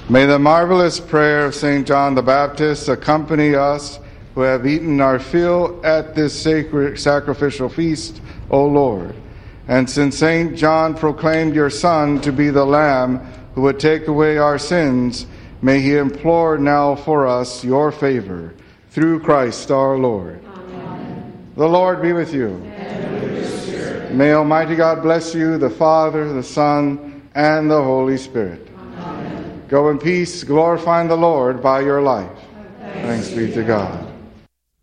May the marvelous prayer of St. John the Baptist accompany us who have eaten our fill at this sacred sacrificial feast, O Lord. And since St. John proclaimed your Son to be the Lamb who would take away our sins, may he implore now for us your favor. Through Christ our Lord. Amen. The Lord be with you. And with your spirit. May Almighty God bless you, the Father, the Son, and the Holy Spirit. Amen. Go in peace, glorifying the Lord by your life. Thanks be to God.